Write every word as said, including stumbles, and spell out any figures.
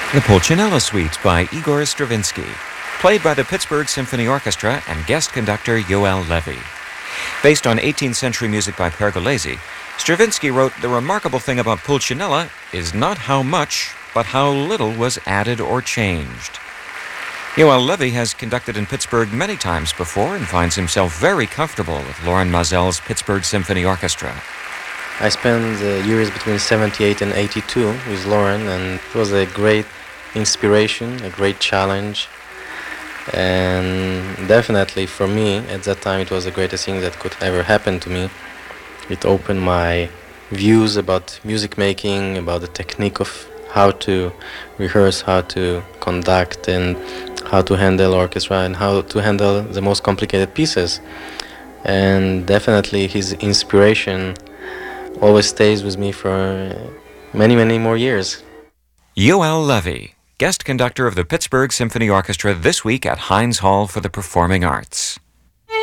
The Pulcinella Suite by Igor Stravinsky, played by the Pittsburgh Symphony Orchestra and guest conductor Yoel Levy. Based on eighteenth century music by Pergolesi, Stravinsky wrote, "The remarkable thing about Pulcinella is not how much, but how little was added or changed." Yoel Levy has conducted in Pittsburgh many times before and finds himself very comfortable with Loren Maazel's Pittsburgh Symphony Orchestra. I spent the years between seventy-eight and eighty-two with Loren, and it was a great inspiration, a great challenge, and definitely for me at that time it was the greatest thing that could ever happen to me. It opened my views about music making, about the technique of how to rehearse, how to conduct, and how to handle orchestra, and how to handle the most complicated pieces. And definitely his inspiration always stays with me for many, many more years. Yoel Levy, guest conductor of the Pittsburgh Symphony Orchestra, this week at Heinz Hall for the Performing Arts.